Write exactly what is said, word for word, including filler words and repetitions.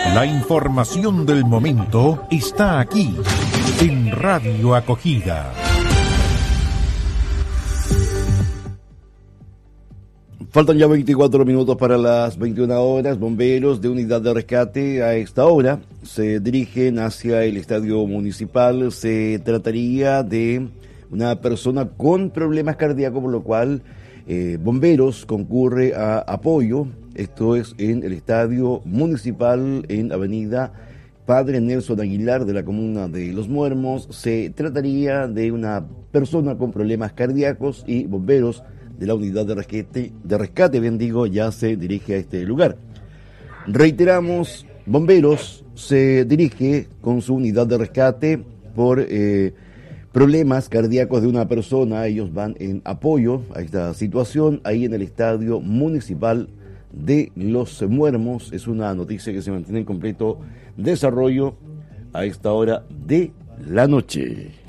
La información del momento está aquí, en Radio Acogida. Faltan ya veinticuatro minutos para las veintiuna horas. Bomberos de unidad de rescate a esta hora se dirigen hacia el estadio municipal. Se trataría de una persona con problemas cardíacos, por lo cual eh, bomberos concurre a apoyo. Esto es en el estadio municipal en avenida Padre Nelson Aguilar de la comuna de Los Muermos. Se trataría de una persona con problemas cardíacos y bomberos de la unidad de rescate, de rescate, bien digo, ya se dirige a este lugar. Reiteramos, bomberos se dirige con su unidad de rescate por eh, problemas cardíacos de una persona. Ellos van en apoyo a esta situación ahí en el estadio municipal de Los Muermos. Es una noticia que se mantiene en completo desarrollo a esta hora de la noche.